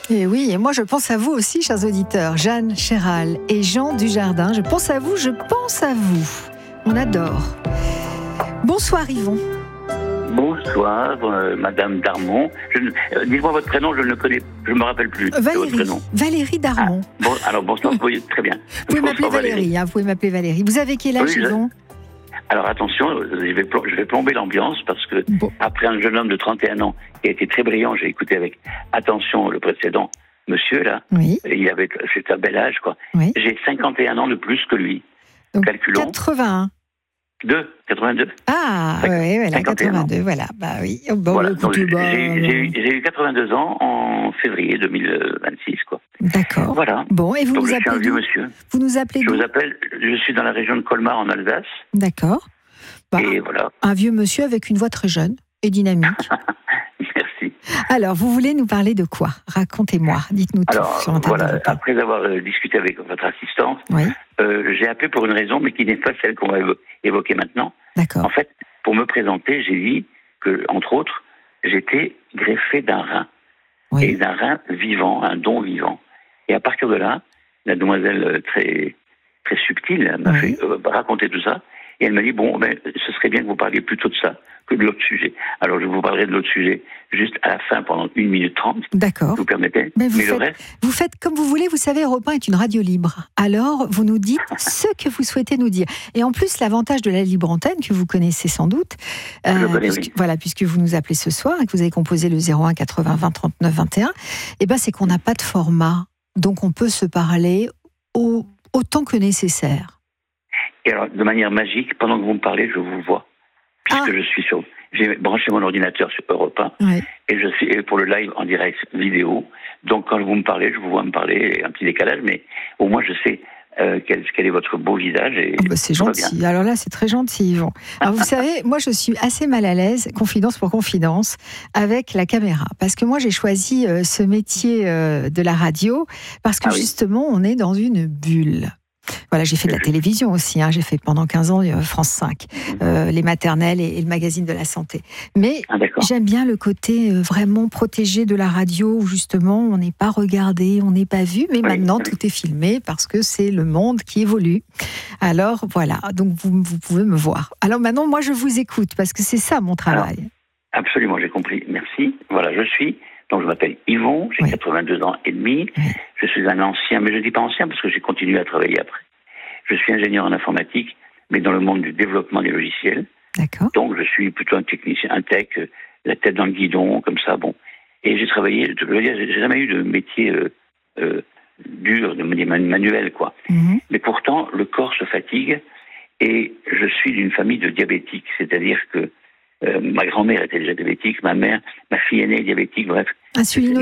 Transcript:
Et oui, et moi je pense à vous aussi, chers auditeurs, Jeanne Chéral et Jean Dujardin. Je pense à vous, je pense à vous. On adore. Bonsoir Yvon. Bonsoir, Madame Darmon. Dites-moi votre prénom, je ne le connais, je me rappelle plus. Valérie Darmon. Bon, alors bonsoir, oui, très bien. Vous pouvez m'appeler Valérie. Vous pouvez m'appeler Valérie. Vous avez quel âge, Yvon ? Alors attention, je vais plomber l'ambiance parce que après un jeune homme de 31 ans qui a été très brillant, j'ai écouté avec attention le précédent monsieur là. Oui. C'est un bel âge quoi. Oui. J'ai 51 ans de plus que lui. Donc, calculons. 82. Ah, oui, voilà, 82, voilà. Bah oui. Bon, voilà. Écoutez, j'ai eu 82 ans en février 2026, quoi. D'accord. Voilà. Bon, et vous donc nous je appelez suis un vieux monsieur. Vous nous appelez Je vous appelle, je suis dans la région de Colmar, en Alsace. D'accord. Et voilà. Un vieux monsieur avec une voix très jeune et dynamique. Merci. Alors, vous voulez nous parler de quoi ? Racontez-moi, dites-nous tout sur l'antenne. Voilà, après avoir discuté avec votre assistante, oui. J'ai appelé pour une raison, mais qui n'est pas celle qu'on va évoquer maintenant. D'accord. En fait, pour me présenter, j'ai dit que, entre autres, j'étais greffé d'un rein. Oui. Et d'un rein vivant, un don vivant. Et à partir de là, la demoiselle très, très subtile m'a fait raconter tout ça. Et elle m'a dit, ce serait bien que vous parliez plutôt de ça que de l'autre sujet. Alors, je vous parlerai de l'autre sujet juste à la fin, pendant 1 minute 30. D'accord. Vous permettez ? Mais vous faites comme vous voulez. Vous savez, Europe 1 est une radio libre. Alors, vous nous dites ce que vous souhaitez nous dire. Et en plus, l'avantage de la libre antenne, que vous connaissez sans doute, puisque vous nous appelez ce soir et que vous avez composé le 01 80 20 39 21, c'est qu'on n'a pas de format. Donc, on peut se parler autant que nécessaire. Et alors, de manière magique, pendant que vous me parlez, je vous vois. Puisque j'ai branché mon ordinateur sur Europe 1 et je suis pour le live en direct vidéo. Donc quand vous me parlez, je vous vois me parler, un petit décalage, mais au moins je sais quel est votre beau visage. Et c'est gentil. Alors là, c'est très gentil, Yvon. Alors vous savez, moi je suis assez mal à l'aise, confidence pour confidence, avec la caméra. Parce que moi j'ai choisi ce métier de la radio parce que justement on est dans une bulle. Voilà, j'ai fait de la télévision aussi, j'ai fait pendant 15 ans France 5, les maternelles et le magazine de la santé. Mais j'aime bien le côté vraiment protégé de la radio où justement on n'est pas regardé, on n'est pas vu, mais maintenant tout est filmé parce que c'est le monde qui évolue. Alors voilà, donc vous pouvez me voir. Alors maintenant, moi je vous écoute parce que c'est ça mon travail. Alors, absolument, j'ai compris, merci. Voilà, donc je m'appelle Yvon, j'ai 82 ans et demi. Je suis un ancien, mais je ne dis pas ancien parce que j'ai continué à travailler après. Je suis ingénieur en informatique, mais dans le monde du développement des logiciels. D'accord. Donc je suis plutôt un technicien, un tech, la tête dans le guidon, comme ça, bon. Et j'ai travaillé, je veux dire, j'ai jamais eu de métier dur, de manuel, quoi. Mm-hmm. Mais pourtant, le corps se fatigue et je suis d'une famille de diabétiques, c'est-à-dire que ma grand-mère était déjà diabétique, ma fille aînée est diabétique, bref.